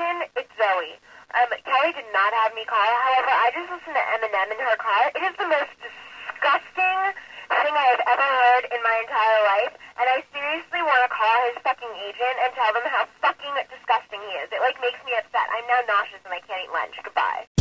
agent, it's Zoe. Kelly did not have me call her, however, I just listened to Eminem in her car. It is the most disgusting thing I have ever heard in my entire life, and I seriously want to call his fucking agent and tell them how fucking disgusting he is. It, makes me upset. I'm now nauseous and I can't eat lunch. Goodbye.